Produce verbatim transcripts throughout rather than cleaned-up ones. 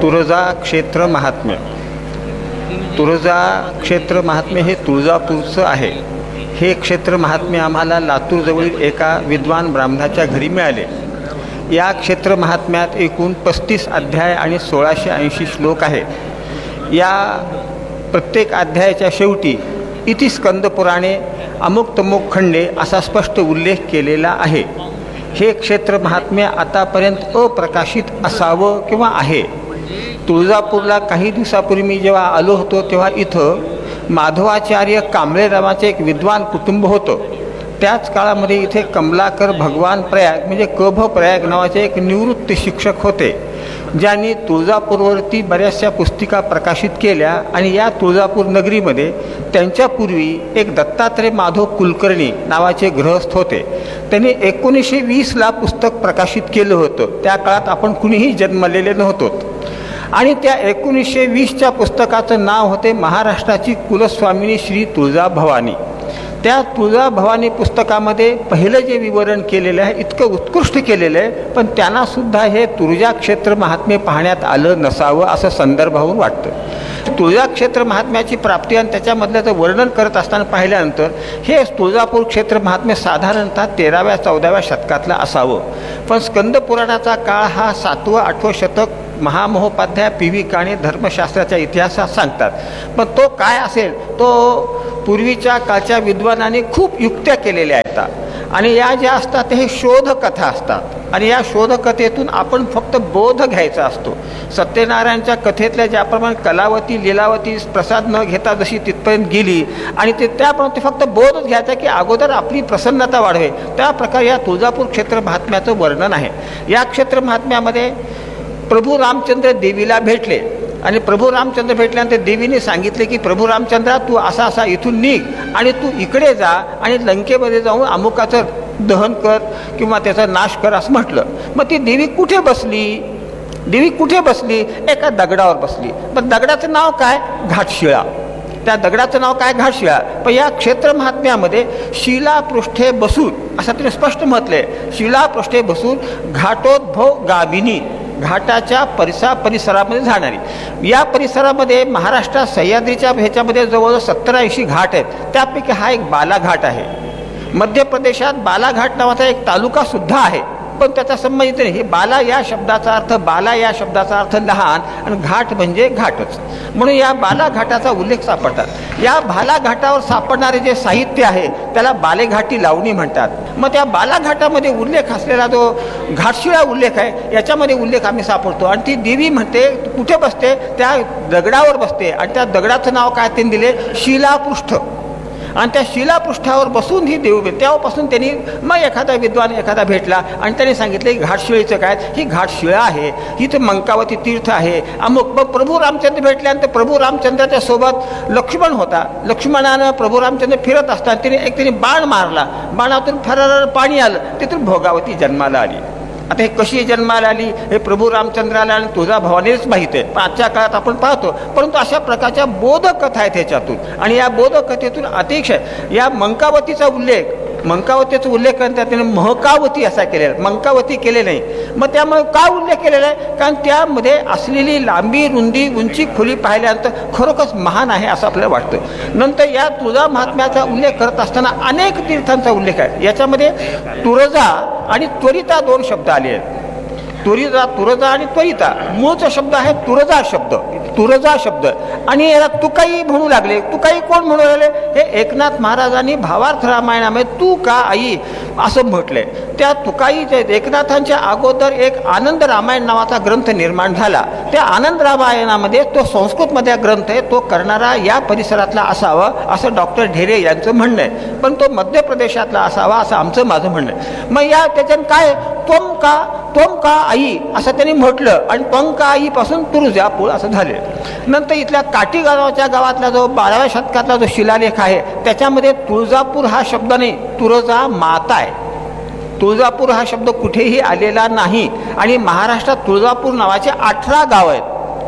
तुळजा क्षेत्र महात्म्य. तुळजा क्षेत्र महात्म्य हे तुळजापूरचं आहे. हे क्षेत्र महात्म्य आम्हाला लातूरजवळील एका विद्वान ब्राह्मणाच्या घरी मिळाले. या क्षेत्र महात्म्यात एकूण पस्तीस अध्याय आणि सोळाशे ऐंशी श्लोक आहे. या प्रत्येक अध्यायाच्या शेवटी इति स्कंद पुराणे अमुक तमुक खंडे असा स्पष्ट उल्लेख केलेला आहे. हे क्षेत्र महात्म्य आतापर्यंत अप्रकाशित असावं किंवा आहे. तुळजापूरला काही दिवसापूर्वी मी जेव्हा आलो होतो तेव्हा इथं माधवाचार्य कांबळे नावाचे एक विद्वान कुटुंब होतं. त्याच काळामध्ये इथे कमलाकर भगवान प्रयाग म्हणजे कभ प्रयाग नावाचे एक निवृत्त शिक्षक होते, ज्यांनी तुळजापूरवरती बऱ्याचशा पुस्तिका प्रकाशित केल्या. आणि या तुळजापूर नगरीमध्ये त्यांच्यापूर्वी एक दत्तात्रय माधव कुलकर्णी नावाचे गृहस्थ होते. त्यांनी एकोणीसशे वीसला पुस्तक प्रकाशित केलं होतं. त्या काळात आपण कुणीही जन्मलेले नव्हतो. आणि त्या एकोणीसशे वीसच्या पुस्तकाचं नाव होते महाराष्ट्राची कुलस्वामिनी श्री तुळजा भवानी. त्या तुळजा भवानी पुस्तकामध्ये पहिलं जे विवरण केलेलं आहे इतकं उत्कृष्ट केलेलं आहे, पण त्यांनासुद्धा हे तुळजा क्षेत्र महात्म्य पाहण्यात आलं नसावं असं संदर्भावरून वाटतं. तुळजा क्षेत्र महात्म्याची प्राप्ती आणि त्याच्यामधलं वर्णन करत असताना पाहिल्यानंतर हे तुळजापूर क्षेत्र महात्म्य साधारणतः तेराव्या चौदाव्या शतकातलं असावं. पण स्कंद पुराणाचा काळ हा सातवं आठवं शतक महामहोपाध्याय पी व्ही काणे धर्मशास्त्राच्या इतिहासात सांगतात. पण तो काय असेल तो पूर्वीच्या काळच्या विद्वानांनी खूप युक्त्या केलेल्या आहेत. आणि या ज्या असतात ते हे शोधकथा असतात. आणि या शोधकथेतून आपण फक्त बोध घ्यायचा असतो. सत्यनारायणच्या कथेतल्या ज्याप्रमाणे कलावती लीलावती प्रसाद न घेता जशी तिथपर्यंत गेली आणि ते त्याप्रमाणे ते फक्त बोधच घ्यायचा की अगोदर आपली प्रसन्नता वाढवे, त्या प्रकारे या तुळजापूर क्षेत्र महात्म्याचं वर्णन आहे. या क्षेत्र महात्म्यामध्ये प्रभू रामचंद्र देवीला भेटले आणि प्रभू रामचंद्र भेटल्यानंतर देवीने सांगितले की प्रभू रामचंद्रा तू असा असा इथून निघ आणि तू इकडे जा आणि लंकेमध्ये जाऊन अमुकाचं दहन कर किंवा त्याचा नाश कर असं म्हटलं. मग ती देवी कुठे बसली? देवी कुठे बसली? एका दगडावर बसली. पण दगडाचं नाव काय? घाटशिळा. त्या दगडाचं नाव काय? घाटशिळा. पण या क्षेत्र महात्म्यामध्ये शिलापृष्ठे बसून असं तिने स्पष्ट म्हटलंय. शिलापृष्ठे बसून घाटोद्भव गामिनी घाटाच्या परिसा परिसरामध्ये जाणारी. या परिसरामध्ये महाराष्ट्रात सह्याद्रीच्या ह्याच्यामध्ये जवळजवळ सत्तर ऐंशी घाट आहेत. त्यापैकी हा एक बालाघाट आहे. मध्य प्रदेशात बालाघाट नावाचा एक तालुकासुद्धा आहे, पण त्याचा संबंधित नाही. हे बाला या शब्दाचा अर्थ बाला या शब्दाचा अर्थ लहान आणि घाट म्हणजे घाटच, म्हणून या बाला घाटाचा उल्लेख सापडतात. या बाला घाटावर सापडणारे जे साहित्य आहे त्याला बालेघाटी लावणी म्हणतात. मग त्या बाला घाटामध्ये उल्लेख असलेला जो घाटशिळा उल्लेख आहे याच्यामध्ये उल्लेख आम्ही सापडतो. आणि ती देवी म्हणते कुठे बसते? त्या दगडावर बसते. आणि त्या दगडाचं नाव काय त्यांनी दिले? शिलापृष्ठ. आणि त्या शिलापृष्ठावर बसून ही देव तेव्हापासून त्यांनी मग एखादा विद्वान एखादा भेटला आणि त्यांनी सांगितलं की घाटशिळेचं काय? ही घाटशिळा आहे, ही तर मंकावती तीर्थ आहे अमुक. मग प्रभू रामचंद्र भेटल्यानंतर प्रभू रामचंद्राच्या सोबत लक्ष्मण होता. लक्ष्मणानं प्रभू रामचंद्र फिरत असताना तिने एक तिने बाण मारला. बाणातून फरार पाणी आलं. तिथून भोगावती जन्माला आली. आता हे कशी जन्माला आली हे प्रभू रामचंद्राला आणि तुळजा भवानीच माहीत आहे, पण आजच्या काळात आपण पाहतो. परंतु अशा प्रकारच्या बोधकथा आहेत ह्याच्यातून. आणि या बोधकथेतून अतिशय या मंकावतीचा उल्लेख मंकावतीचा उल्लेख करताना त्याने महकावती असा केलेला, मंकावती केले नाही. मग त्यामुळे का उल्लेख केलेला आहे? कारण त्यामध्ये असलेली लांबी रुंदी उंची खोली पाहिल्यानंतर खरोखरच महान आहे असं आपल्याला वाटतं. नंतर या तुळजा महात्म्याचा उल्लेख करत असताना अनेक तीर्थांचा उल्लेख आहे. याच्यामध्ये तुळजा आणि त्वरिता दोन शब्द आले आहेत. तुरिजा तुरजा आणि त्वरिता. मूळचा शब्द आहे तुरजा शब्द, तुरजा शब्द. आणि याला तुकाई म्हणू लागले. तुकाई कोण म्हणू लागले? हे एकनाथ महाराजांनी भावार्थ रामायणामध्ये तू का आई असं म्हटलंय. त्या तुकाईच्या एकनाथांच्या अगोदर एक आनंद रामायण नावाचा ग्रंथ निर्माण झाला. त्या आनंद रामायणामध्ये तो संस्कृतमध्ये ग्रंथ आहे, तो करणारा या परिसरातला असावा असं डॉक्टर ढेरे यांचं म्हणणं आहे. पण तो मध्य प्रदेशातला असावा असं आमचं माझं म्हणणं आहे. मग या त्याच्यानं काय त्वम का त्वम का आई असं त्यांनी म्हटलं आणि त्वम का आई पासून तुळजापूर असं झाले. नंतर इथल्या काटी गावाच्या गावातला जो बाराव्या शतकातला जो शिलालेख आहे त्याच्यामध्ये तुळजापूर हा शब्द नाही, तुळजा माता आहे. तुळजापूर हा शब्द कुठेही आलेला नाही. आणि महाराष्ट्रात तुळजापूर नावाचे अठरा गाव आहेत.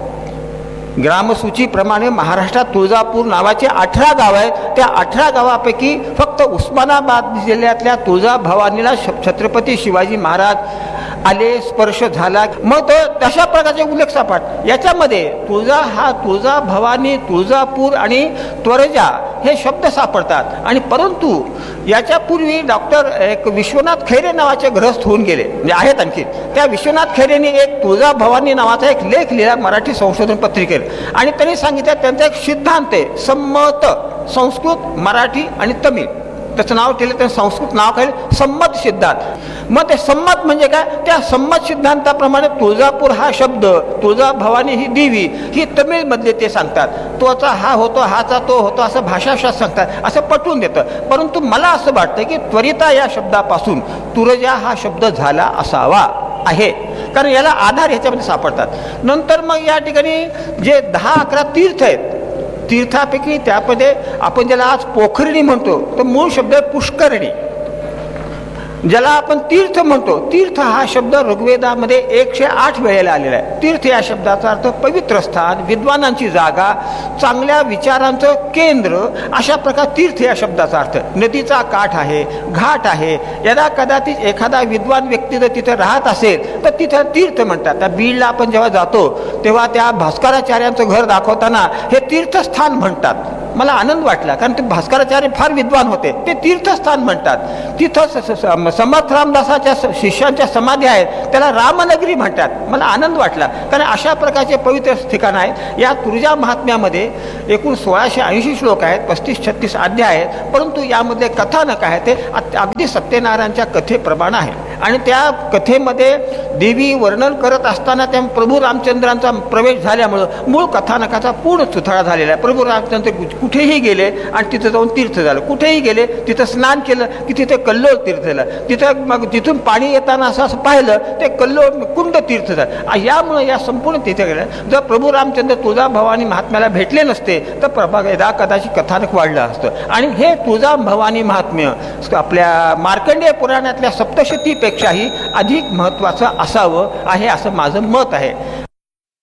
ग्रामसूचीप्रमाणे महाराष्ट्रात तुळजापूर नावाचे अठरा गाव आहेत. त्या अठरा गावापैकी फक्त उस्मानाबाद जिल्ह्यातल्या तुळजा भवानीला छत्रपती शिवाजी महाराज आले स्पर्श झाला, मग तो तशा प्रकारचे उल्लेख सापड याच्यामध्ये तुळजा हा तुळजा भवानी तुळजापूर आणि त्वरजा हे शब्द सापडतात. आणि परंतु याच्यापूर्वी डॉक्टर एक विश्वनाथ खैरे नावाचे गृहस्थ होऊन गेले, म्हणजे आहेत आणखी. त्या विश्वनाथ खैरेंनी एक तुळजा भवानी नावाचा एक लेख लिहिला मराठी संशोधन पत्रिकेत, आणि त्यांनी सांगितलं त्यांचा एक सिद्धांत आहे संमत, संस्कृत मराठी आणि तमिळ. त्याचं नाव केलं, त्यांनी संस्कृत नाव केलं संमत सिद्धांत. मग ते संमत म्हणजे काय, त्या संमत सिद्धांताप्रमाणे तुळजापूर हा शब्द, तुळजा भवानी ही देवी ही तमिळमधले ते सांगतात. तोचा हा होतो, हाचा तो होतो, असं भाषाशास्त्र सांगतात, असं पटवून देतं. परंतु मला असं वाटतं की त्वरिता या शब्दापासून तुळजा हा शब्द झाला असावा आहे, कारण याला आधार ह्याच्यामध्ये सापडतात. नंतर मग या ठिकाणी जे दहा अकरा तीर्थ आहेत, तीर्थापैकी त्यामध्ये आपण ज्याला आज पोखरणी म्हणतो, तर मूळ शब्द आहे पुष्करणी. ज्याला आपण तीर्थ म्हणतो, तीर्थ हा शब्द ऋग्वेदामध्ये एकशे आठ वेळेला आलेला आहे. तीर्थ या शब्दाचा अर्थ पवित्र स्थान, विद्वानांची जागा, चांगल्या विचारांचं केंद्र, अशा प्रकार तीर्थ या शब्दाचा अर्थ. नदीचा काठ आहे, घाट आहे, यदा कदाचित एखादा विद्वान व्यक्ती जर तिथं राहत असेल तर तिथं तीर्थ म्हणतात. त्या बीडला आपण जेव्हा जातो तेव्हा त्या भास्कराचार्यांचं घर दाखवताना हे तीर्थस्थान म्हणतात. मला आनंद वाटला, कारण ते भास्कराचार्य फार विद्वान होते, ते तीर्थस्थान म्हणतात. तिथं समर्थ रामदासाच्या शिष्यांच्या समाधी आहेत, त्याला रामनगरी म्हणतात. मला आनंद वाटला, कारण अशा प्रकारचे पवित्र ठिकाण आहेत. या तुळजा महात्म्यामध्ये एकूण सोळाशे ऐंशी श्लोक आहेत, पस्तीस छत्तीस अध्याय आहेत, परंतु यामध्ये कथानक आहे ते अगदी सत्यनारायणच्या कथेप्रमाणे आहे. आणि त्या कथेमध्ये देवी वर्णन करत असताना त्या प्रभू रामचंद्रांचा प्रवेश झाल्यामुळं मूळ कथानकाचा पूर्ण सुथळा झालेला आहे. प्रभू रामचंद्र कुठेही गेले आणि तिथं जाऊन तीर्थ झालं, कुठेही गेले तिथं स्नान केलं की तिथे कल्लोळ तीर्थ झालं, तिथं मग तिथून पाणी येताना असं असं पाहिलं ते कल्लोळ कुंड तीर्थ झालं. यामुळं या संपूर्ण तिथे गेलं. जर प्रभू रामचंद्र तुळजा भवानी महात्म्याला भेटले नसते तर प्रभा यदा कदाचित कथानक वाढलं असतं. आणि हे तुळजा भवानी महात्म्य आपल्या मार्कंडेय पुराणातल्या सप्तशतीपेक्षाही अधिक महत्त्वाचं असावं आहे, असं माझं मत आहे.